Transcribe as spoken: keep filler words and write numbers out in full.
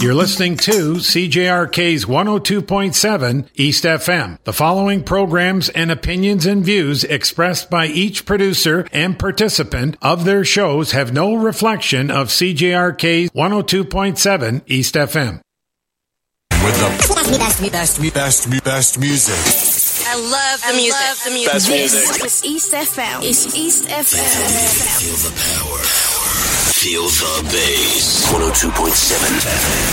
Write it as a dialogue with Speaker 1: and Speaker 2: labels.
Speaker 1: You're listening to C J R K's one oh two point seven East F M. The following programs and opinions and views expressed by each producer and participant of their shows have no reflection of C J R K's one oh two point seven East F M.
Speaker 2: With the best, best, best, best, best music.
Speaker 3: I love the I music. Love the music.
Speaker 2: Best music.
Speaker 3: This is East F M. It's East F M.
Speaker 2: Feel the power. Feel the bass. one oh two point seven F M.